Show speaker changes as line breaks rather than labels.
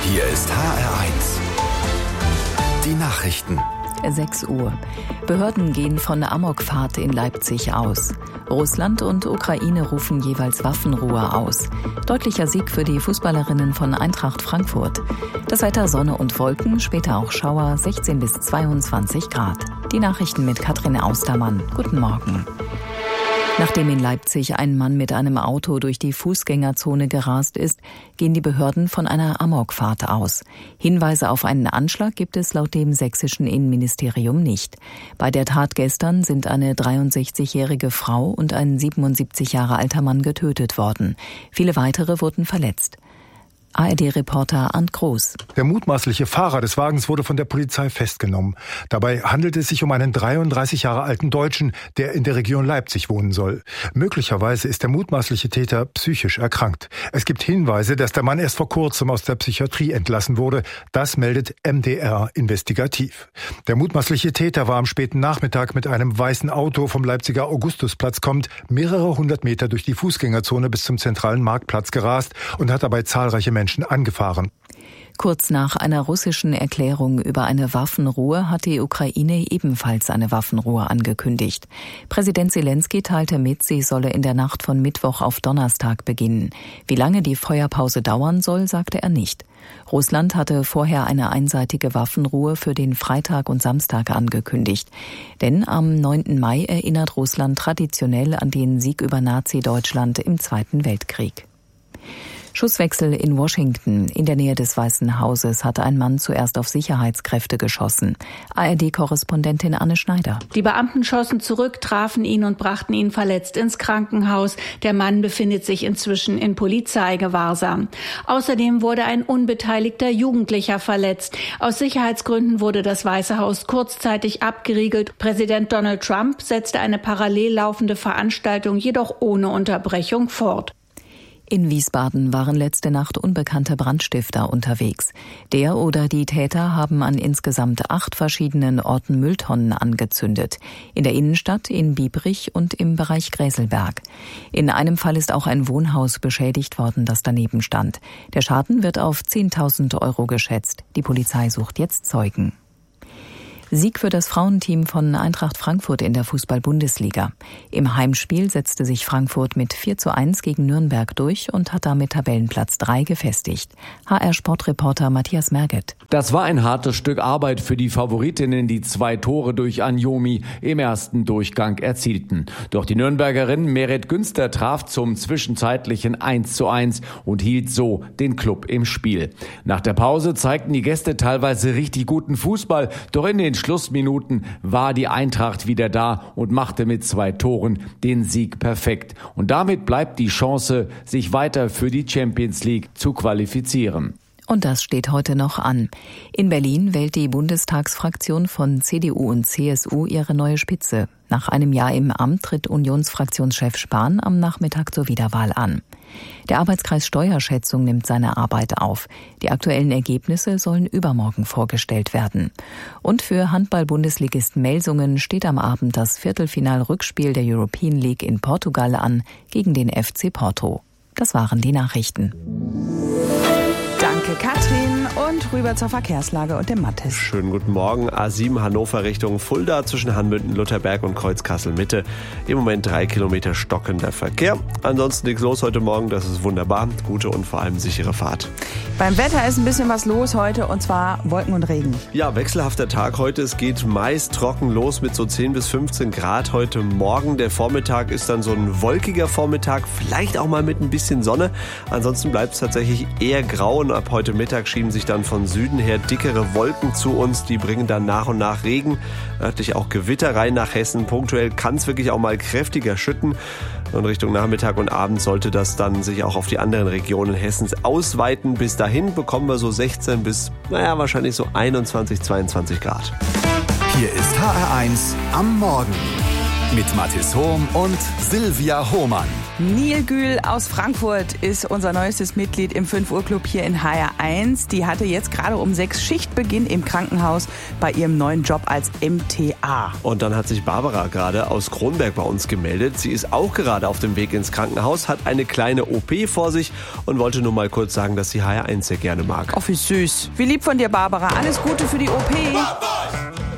Hier ist HR1. Die Nachrichten.
6 Uhr. Behörden gehen von Amokfahrt in Leipzig aus. Russland und Ukraine rufen jeweils Waffenruhe aus. Deutlicher Sieg für die Fußballerinnen von Eintracht Frankfurt. Das Wetter Sonne und Wolken, später auch Schauer, 16 bis 22 Grad. Die Nachrichten mit Katrin Austermann. Guten Morgen. Nachdem in Leipzig ein Mann mit einem Auto durch die Fußgängerzone gerast ist, gehen die Behörden von einer Amokfahrt aus. Hinweise auf einen Anschlag gibt es laut dem sächsischen Innenministerium nicht. Bei der Tat gestern sind eine 63-jährige Frau und ein 77 Jahre alter Mann getötet worden. Viele weitere wurden verletzt. ARD-Reporter Arndt Groß.
Der mutmaßliche Fahrer des Wagens wurde von der Polizei festgenommen. Dabei handelt es sich um einen 33 Jahre alten Deutschen, der in der Region Leipzig wohnen soll. Möglicherweise ist der mutmaßliche Täter psychisch erkrankt. Es gibt Hinweise, dass der Mann erst vor kurzem aus der Psychiatrie entlassen wurde. Das meldet MDR investigativ. Der mutmaßliche Täter war am späten Nachmittag mit einem weißen Auto vom Leipziger Augustusplatz kommend mehrere hundert Meter durch die Fußgängerzone bis zum zentralen Marktplatz gerast und hat dabei zahlreiche Menschen angefahren.
Kurz nach einer russischen Erklärung über eine Waffenruhe hat die Ukraine ebenfalls eine Waffenruhe angekündigt. Präsident Zelensky teilte mit, sie solle in der Nacht von Mittwoch auf Donnerstag beginnen. Wie lange die Feuerpause dauern soll, sagte er nicht. Russland hatte vorher eine einseitige Waffenruhe für den Freitag und Samstag angekündigt. Denn am 9. Mai erinnert Russland traditionell an den Sieg über Nazi-Deutschland im Zweiten Weltkrieg. Schusswechsel in Washington. In der Nähe des Weißen Hauses hatte ein Mann zuerst auf Sicherheitskräfte geschossen. ARD-Korrespondentin Anne Schneider.
Die Beamten schossen zurück, trafen ihn und brachten ihn verletzt ins Krankenhaus. Der Mann befindet sich inzwischen in Polizeigewahrsam. Außerdem wurde ein unbeteiligter Jugendlicher verletzt. Aus Sicherheitsgründen wurde das Weiße Haus kurzzeitig abgeriegelt. Präsident Donald Trump setzte eine parallel laufende Veranstaltung jedoch ohne Unterbrechung fort.
In Wiesbaden waren letzte Nacht unbekannte Brandstifter unterwegs. Der oder die Täter haben an insgesamt 8 verschiedenen Orten Mülltonnen angezündet. In der Innenstadt, in Biebrich und im Bereich Gräselberg. In einem Fall ist auch ein Wohnhaus beschädigt worden, das daneben stand. Der Schaden wird auf 10.000 € geschätzt. Die Polizei sucht jetzt Zeugen. Sieg für das Frauenteam von Eintracht Frankfurt in der Fußball-Bundesliga. Im Heimspiel setzte sich Frankfurt mit 4:1 gegen Nürnberg durch und hat damit Tabellenplatz 3 gefestigt. HR-Sportreporter Matthias Merget.
Das war ein hartes Stück Arbeit für die Favoritinnen, die 2 Tore durch Anjomi im ersten Durchgang erzielten. Doch die Nürnbergerin Meret Günster traf zum zwischenzeitlichen 1:1 und hielt so den Klub im Spiel. Nach der Pause zeigten die Gäste teilweise richtig guten Fußball, doch in den Schlussminuten war die Eintracht wieder da und machte mit 2 Toren den Sieg perfekt. Und damit bleibt die Chance, sich weiter für die Champions League zu qualifizieren.
Und das steht heute noch an. In Berlin wählt die Bundestagsfraktion von CDU und CSU ihre neue Spitze. Nach einem Jahr im Amt tritt Unionsfraktionschef Spahn am Nachmittag zur Wiederwahl an. Der Arbeitskreis Steuerschätzung nimmt seine Arbeit auf. Die aktuellen Ergebnisse sollen übermorgen vorgestellt werden. Und für Handball-Bundesligisten Melsungen steht am Abend das Viertelfinal-Rückspiel der European League in Portugal an gegen den FC Porto. Das waren die Nachrichten.
Danke, Katrin. Und rüber zur Verkehrslage und dem Mattes.
Schönen guten Morgen. A7 Hannover Richtung Fulda zwischen Hanmünden, Lutherberg und Kreuzkassel Mitte. Im Moment 3 Kilometer stockender Verkehr. Ansonsten nichts los heute Morgen. Das ist wunderbar. Gute und vor allem sichere Fahrt.
Beim Wetter ist ein bisschen was los heute, und zwar Wolken und Regen.
Ja, wechselhafter Tag heute. Es geht meist trocken los mit so 10 bis 15 Grad heute Morgen. Der Vormittag ist dann so ein wolkiger Vormittag, vielleicht auch mal mit ein bisschen Sonne. Ansonsten bleibt es tatsächlich eher grau und ab heute Mittag schieben sich dann von Süden her dickere Wolken zu uns. Die bringen dann nach und nach Regen, örtlich auch Gewitter rein nach Hessen. Punktuell kann es wirklich auch mal kräftiger schütten. Und Richtung Nachmittag und Abend sollte das dann sich auch auf die anderen Regionen Hessens ausweiten. Bis dahin bekommen wir so 16 bis, wahrscheinlich so 21, 22 Grad.
Hier ist HR1 am Morgen. Mit Mathis Hohm und Silvia Hohmann.
Nil Gül aus Frankfurt ist unser neuestes Mitglied im 5 Uhr Club hier in HR1. Die hatte jetzt gerade um 6 Schichtbeginn im Krankenhaus bei ihrem neuen Job als MTA.
Und dann hat sich Barbara gerade aus Kronberg bei uns gemeldet. Sie ist auch gerade auf dem Weg ins Krankenhaus, hat eine kleine OP vor sich und wollte nur mal kurz sagen, dass sie HR1 sehr gerne mag.
Oh, wie süß. Wie lieb von dir, Barbara. Alles Gute für die OP.